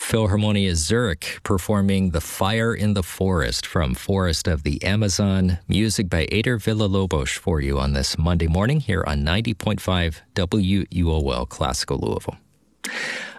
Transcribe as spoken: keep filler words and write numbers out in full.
Philharmonia Zurich performing The Fire in the Forest from Forest of the Amazon. Music by Eder Villalobos for you on this Monday morning here on ninety point five W U O L Classical Louisville.